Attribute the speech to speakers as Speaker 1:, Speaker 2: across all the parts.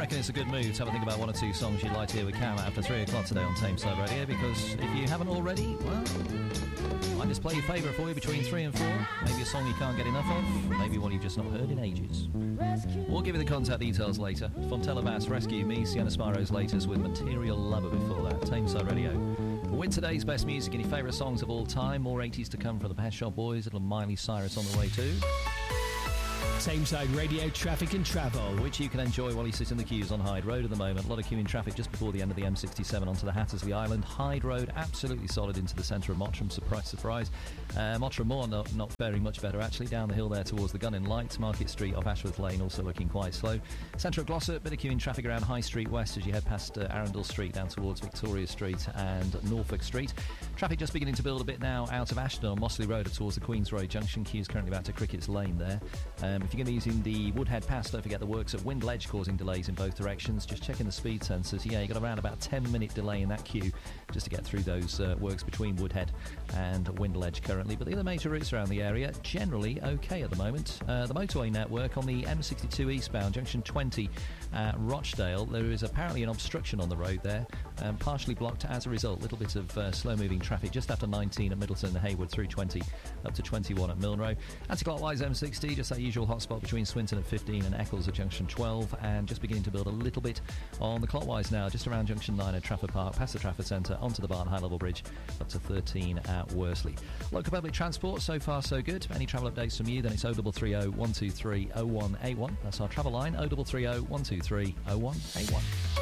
Speaker 1: reckon it's a good move to have a think about one or two songs you'd like to hear with Cam after 3 o'clock today on Tameside Radio, because if you haven't already, well, I might just play your favourite for you between 3 and 4. Maybe a song you can't get enough of, maybe one you've just not heard in ages. We'll give you the contact details later. Fontella Bass, Rescue Me, Sienna Sparrow's latest with Material Lover before that. Tameside Radio. With today's best music and your favourite songs of all time, more 80s to come from the Pet Shop Boys, little Miley Cyrus on the way too.
Speaker 2: Tameside Radio traffic and travel,
Speaker 1: which you can enjoy while you sit in the queues on Hyde Road at the moment. A lot of queuing traffic just before the end of the M67 onto the Hattersley Island. Hyde Road absolutely solid into the centre of Mottram, surprise, surprise. Mottram Moor not very much better actually. Down the hill there towards the Gunning Lights. Market Street off Ashworth Lane also looking quite slow. Centre of Glossop, bit of queuing traffic around High Street West as you head past Arundel Street down towards Victoria Street and Norfolk Street. Traffic just beginning to build a bit now out of Ashton on Mossley Road towards the Queens Road Junction. Queues currently about to Crickett's Lane there. If you're going to be using the Woodhead Pass, don't forget the works at Windledge causing delays in both directions. Just checking the speed sensors. Yeah, you got around about 10-minute delay in that queue just to get through those works between Woodhead and Windledge currently. But the other major routes around the area generally okay at the moment. The motorway network on the M62 eastbound, junction 20 at Rochdale, there is apparently an obstruction on the road there, partially blocked as a result. A little bit of slow-moving traffic just after 19 at Middleton and Hayward through 20 up to 21 at Milnrow. Anti-clockwise M60, just that usual hotspot between Swinton at 15 and Eccles at junction 12, and just beginning to build a little bit on the clockwise now, just around junction 9 at Trafford Park, past the Trafford Centre, onto the Barton High Level Bridge, up to 13 at Worsley. Local public transport, so far so good. Any travel updates from you, then it's 0330 123 0181. That's our travel line, 0330 123 0181.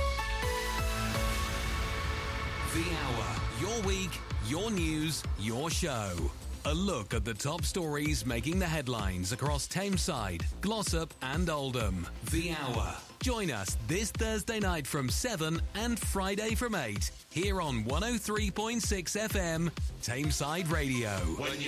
Speaker 3: The Hour, your week, your news, your show. A look at the top stories making the headlines across Tameside, Glossop and Oldham. The Hour. Join us this Thursday night from 7 and Friday from 8 here on 103.6 FM, Tameside Radio.